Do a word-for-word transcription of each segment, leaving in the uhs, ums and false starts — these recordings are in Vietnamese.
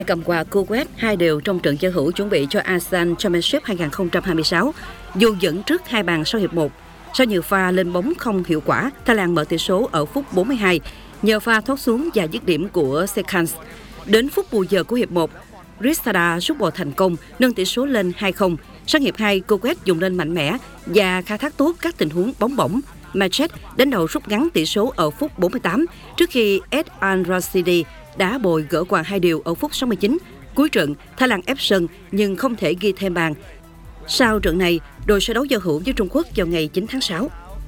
Cầm quà Kuwait hai đều trong trận giao hữu chuẩn bị cho ASEAN Championship hai không hai sáu, dù dẫn trước hai bàn sau hiệp một. Sau nhiều pha lên bóng không hiệu quả, Thái Lan mở tỷ số ở phút bốn mươi hai nhờ pha thoát xuống và dứt điểm của Sekans. Đến phút bù giờ của hiệp một, Risada rút ball thành công, nâng tỷ số lên hai không. Sang hiệp hai, Kuwait dùng lên mạnh mẽ và khai thác tốt các tình huống bóng bổng. Machet đánh đầu rút ngắn tỷ số ở phút bốn mươi tám trước khi Ed Al-Rashidi đá bồi gỡ hòa hai điều ở phút sáu mươi chín. Cuối trận, Thái Lan ép sân nhưng không thể ghi thêm bàn. Sau trận này, đội sẽ đấu giao hữu với Trung Quốc vào ngày chín tháng sáu.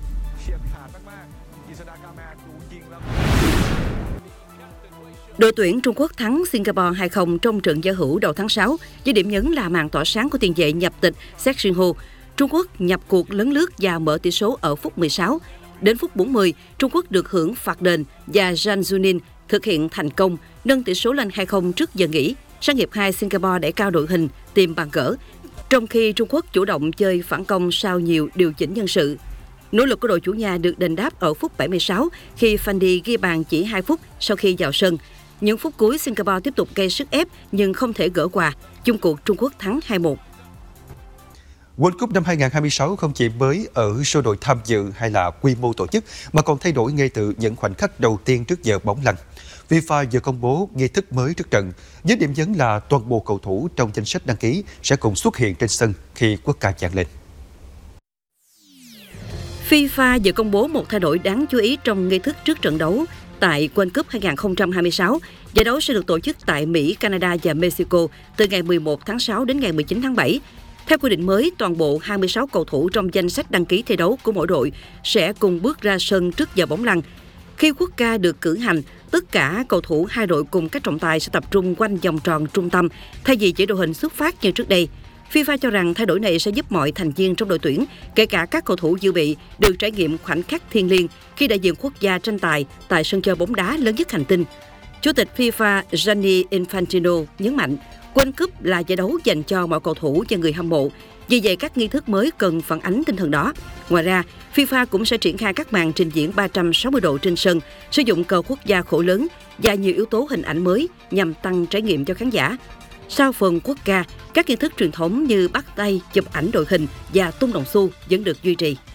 Đội tuyển Trung Quốc thắng Singapore hai không trong trận giao hữu đầu tháng sáu, với điểm nhấn là màn tỏa sáng của tiền vệ nhập tịch Sek Jin-ho. Trung Quốc nhập cuộc lấn lướt và mở tỷ số ở phút mười sáu. Đến phút bốn mươi, Trung Quốc được hưởng phạt đền và Zhang Zunin thực hiện thành công, nâng tỷ số lên hai không trước giờ nghỉ. Sang hiệp hai, Singapore đẩy cao đội hình, tìm bàn gỡ, trong khi Trung Quốc chủ động chơi phản công sau nhiều điều chỉnh nhân sự. Nỗ lực của đội chủ nhà được đền đáp ở phút bảy mươi sáu khi Fandi ghi bàn chỉ hai phút sau khi vào sân. Những phút cuối, Singapore tiếp tục gây sức ép nhưng không thể gỡ hòa. Chung cuộc, Trung Quốc thắng hai một. World Cup năm hai không hai sáu không chỉ mới ở số đội tham dự hay là quy mô tổ chức mà còn thay đổi ngay từ những khoảnh khắc đầu tiên trước giờ bóng lăn. FIFA vừa công bố nghi thức mới trước trận, với điểm nhấn là toàn bộ cầu thủ trong danh sách đăng ký sẽ cùng xuất hiện trên sân khi quốc ca vang lên. FIFA vừa công bố một thay đổi đáng chú ý trong nghi thức trước trận đấu tại World Cup hai không hai sáu. Giải đấu sẽ được tổ chức tại Mỹ, Canada và Mexico từ ngày mười một tháng sáu đến ngày mười chín tháng bảy. Theo quy định mới, toàn bộ hai mươi sáu cầu thủ trong danh sách đăng ký thi đấu của mỗi đội sẽ cùng bước ra sân trước giờ bóng lăn. Khi quốc ca được cử hành, tất cả cầu thủ hai đội cùng các trọng tài sẽ tập trung quanh vòng tròn trung tâm, thay vì chỉ đội hình xuất phát như trước đây. FIFA cho rằng thay đổi này sẽ giúp mọi thành viên trong đội tuyển, kể cả các cầu thủ dự bị, được trải nghiệm khoảnh khắc thiêng liêng khi đại diện quốc gia tranh tài tại sân chơi bóng đá lớn nhất hành tinh. Chủ tịch FIFA Gianni Infantino nhấn mạnh, World Cup là giải đấu dành cho mọi cầu thủ và người hâm mộ. Vì vậy, các nghi thức mới cần phản ánh tinh thần đó. Ngoài ra, FIFA cũng sẽ triển khai các màn trình diễn ba trăm sáu mươi độ trên sân, sử dụng cờ quốc gia khổ lớn và nhiều yếu tố hình ảnh mới nhằm tăng trải nghiệm cho khán giả. Sau phần quốc ca, các nghi thức truyền thống như bắt tay, chụp ảnh đội hình và tung đồng xu vẫn được duy trì.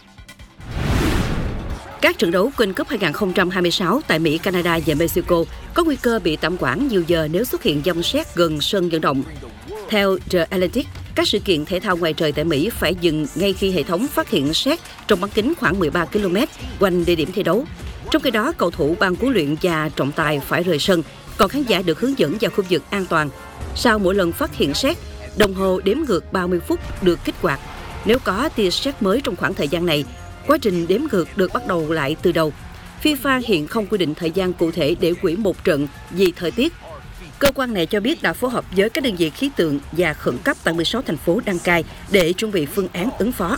Các trận đấu World Cup hai không hai sáu tại Mỹ, Canada và Mexico có nguy cơ bị tạm hoãn nhiều giờ nếu xuất hiện dông sét gần sân vận động. Theo The Athletic, các sự kiện thể thao ngoài trời tại Mỹ phải dừng ngay khi hệ thống phát hiện sét trong bán kính khoảng mười ba ki lô mét quanh địa điểm thi đấu. Trong khi đó, cầu thủ, ban huấn luyện và trọng tài phải rời sân, còn khán giả được hướng dẫn vào khu vực an toàn. Sau mỗi lần phát hiện sét, đồng hồ đếm ngược ba mươi phút được kích hoạt. Nếu có tia sét mới trong khoảng thời gian này, quá trình đếm ngược được bắt đầu lại từ đầu. FIFA hiện không quy định thời gian cụ thể để hủy một trận vì thời tiết. Cơ quan này cho biết đã phối hợp với các đơn vị khí tượng và khẩn cấp tại mười sáu thành phố đăng cai để chuẩn bị phương án ứng phó.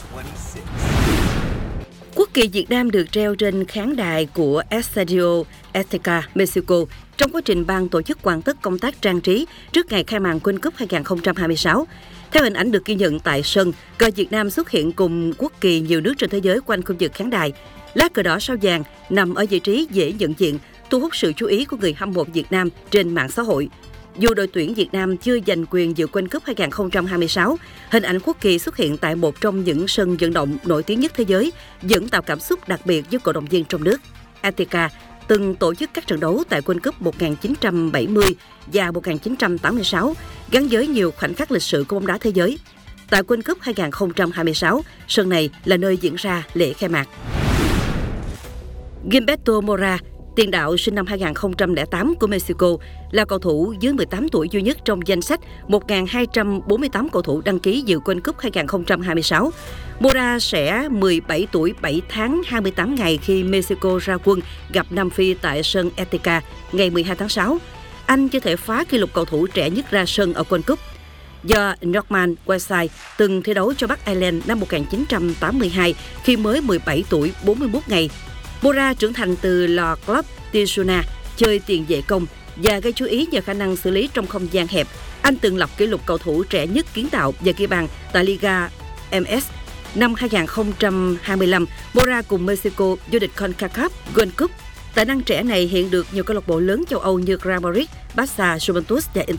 Quốc kỳ Việt Nam được treo trên khán đài của Estadio Azteca, Mexico trong quá trình ban tổ chức hoàn tất công tác trang trí trước ngày khai màn World Cup hai không hai sáu. Theo hình ảnh được ghi nhận tại sân, cờ Việt Nam xuất hiện cùng quốc kỳ nhiều nước trên thế giới quanh khu vực khán đài. Lá cờ đỏ sao vàng nằm ở vị trí dễ nhận diện, thu hút sự chú ý của người hâm mộ Việt Nam trên mạng xã hội. Dù đội tuyển Việt Nam chưa giành quyền dự World Cup hai không hai sáu, hình ảnh quốc kỳ xuất hiện tại một trong những sân vận động nổi tiếng nhất thế giới vẫn tạo cảm xúc đặc biệt với cổ động viên trong nước. Azteca từng tổ chức các trận đấu tại World Cup một nghìn chín trăm bảy mươi và một nghìn chín trăm tám mươi sáu, gắn với nhiều khoảnh khắc lịch sử của bóng đá thế giới. Tại World Cup hai không hai sáu, sân này là nơi diễn ra lễ khai mạc. Gilberto Mora, tiền đạo sinh năm hai không không tám của Mexico, là cầu thủ dưới mười tám tuổi duy nhất trong danh sách một nghìn hai trăm bốn mươi tám cầu thủ đăng ký dự World Cup hai không hai sáu. Mora sẽ mười bảy tuổi bảy tháng hai mươi tám ngày khi Mexico ra quân gặp Nam Phi tại sân Azteca ngày mười hai tháng sáu. Anh chưa thể phá kỷ lục cầu thủ trẻ nhất ra sân ở World Cup, do Norman Whiteside từng thi đấu cho Bắc Ireland năm một nghìn chín trăm tám mươi hai khi mới mười bảy tuổi bốn mươi mốt ngày. Mora trưởng thành từ lò Club Tijuana, chơi tiền vệ công và gây chú ý nhờ khả năng xử lý trong không gian hẹp. Anh từng lập kỷ lục cầu thủ trẻ nhất kiến tạo và ghi bàn tại Liga em ét. Năm hai không hai lăm, Mora cùng Mexico vô địch CONCACAF Gold Cup. Tài năng trẻ này hiện được nhiều câu lạc bộ lớn châu Âu như Real Madrid, Barca, Juventus và Inter